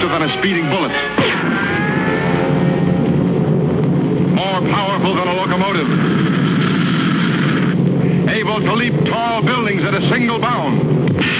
swifter than a speeding bullet. More powerful than a locomotive. Able to leap tall buildings at a single bound.